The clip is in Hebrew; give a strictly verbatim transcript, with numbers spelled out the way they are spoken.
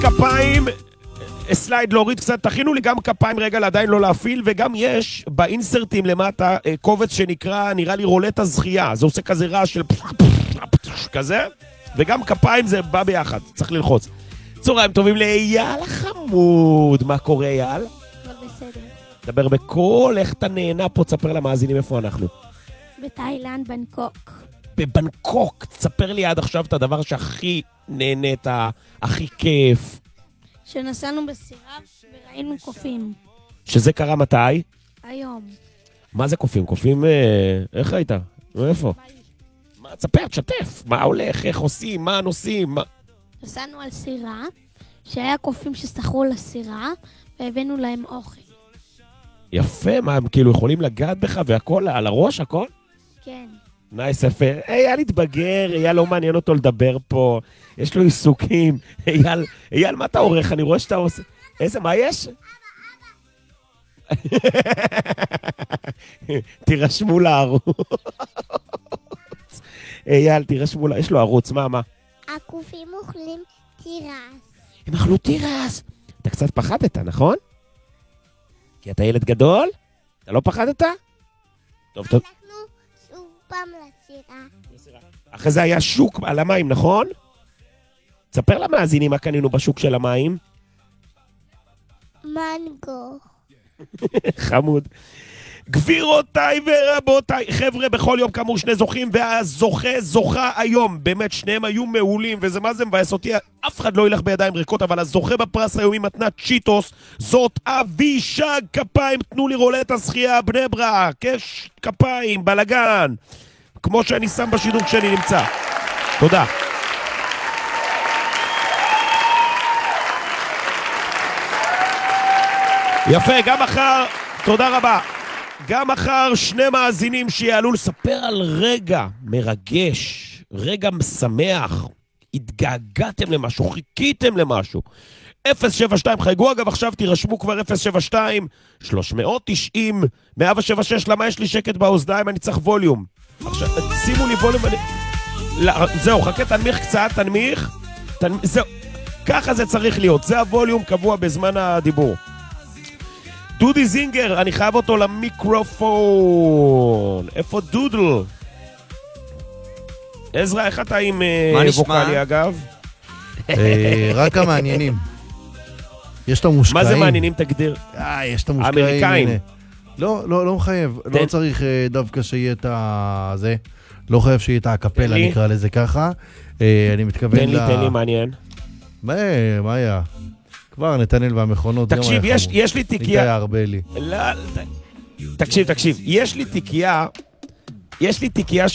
כפיים, סלייד להוריד קצת, תכינו לי גם כפיים רגע עדיין לא להפעיל, וגם יש באינסרטים למטה קובץ שנקרא, נראה לי רולטה זכייה, זה עושה כזה רעש של כזה, וגם כפיים זה בא ביחד, צריך ללחוץ. צהריים טובים לאייל החמוד, מה קורה אייל? אבל בסדר. דבר בכל, איך אתה נהנה פה, תספר למאזינים איפה אנחנו. בתאילנד, בנקוק. בבנקוק, תספר לי עד עכשיו את הדבר שהכי נהנית, הכי כיף. שנסענו בסירה וראינו קופים. שזה קרה מתי? היום. מה זה קופים? קופים, אה, איך ראית? איפה? מה, תספר, תשתף. מה הולך, איך עושים, מה נוסעים, מה... נסענו על סירה, שהיה קופים שסחרו לסירה, והבאנו להם אוכל. יפה, מה, הם כאילו יכולים לגעת בך והכל, על הראש, הכל? כן. נייס, יפה. אייל התבגר, אייל לא מעניין אותו לדבר פה, יש לו עיסוקים. אייל, אייל, מה אתה עורך? אני רואה שאתה עושה... איזה, מה יש? תירשמו לערוץ. אייל, תירשמו לה... יש לו ערוץ, מה, מה? הקופים אוכלים תירס. הם אכלו תירס. אתה קצת פחדת, נכון? כי אתה ילד גדול? אתה לא פחדת? טוב, טוב. אנחנו שוב פעם לסירה. אחרי זה היה שוק על המים, נכון? תספר למאזינים מה קנינו בשוק של המים. מנגו. חמוד. גבירותיי ורבותיי, חבר'ה, בכל יום כאמור שני זוכים, והזוכה זוכה היום. באמת, שניהם היו מעולים, וזה מה זה מבאס אותי, אף אחד לא ילך בידיים ריקות, אבל הזוכה בפרס היומי מתנת צ'יטוס, זאת אבישג. כפיים, תנו לי רולטה זכייה, בני ברק, יש כפיים, בלגן, כמו שאני שם בשידור כשאני נמצא. תודה. יפה, גם אחר, תודה רבה. גם מחר שני מאזינים שיעלו לספר על רגע מרגש, רגע משמח, התגעגעתם למשהו, חיכיתם למשהו. אפס שבע שתיים, חייגו אגב עכשיו, תירשמו כבר אפס שבע שתיים, שלוש מאות תשעים, מאה שבע שש, למה יש לי שקט באוזניים, אני צריך ווליום. עכשיו, שימו לי ווליום, אני... לא, זהו, חכה, תנמיך קצת, תנמיך, תנ... זהו, ככה זה צריך להיות, זה הווליום קבוע בזמן הדיבור. דודי זינגר, אני חייב אותו למיקרופון. איפה דודל? עזרא, איך אתה עם ווקלי אגב? רק המעניינים. יש את המושקעים. מה זה מעניינים, תגדיר? אה, יש את המושקעים. אמריקאים. לא, לא, לא מחייב. לא צריך דווקא שיהיה את זה. לא חייב שיהיה את הקפלה, נקרא לזה ככה. אני מתכוון ל... תן לי, תן לי, מעניין. מה, מה היה? כבר נתנאל והמכונות. תקשיב, יש, יש לי תיקייה. ניתאי ארבלי. לא, תקשיב, תקשיב. יש לי תיקייה, יש לי תיקייה